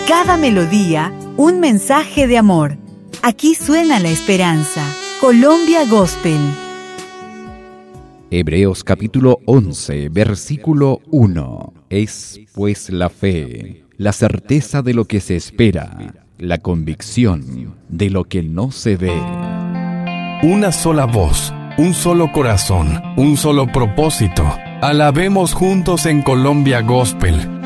cada melodía, un mensaje de amor. Aquí suena la esperanza. Colombia Gospel. Hebreos capítulo 11, versículo 1. Es pues la fe, la certeza de lo que se espera, la convicción de lo que no se ve. Una sola voz, un solo corazón, un solo propósito. Alabemos juntos en Colombia Gospel.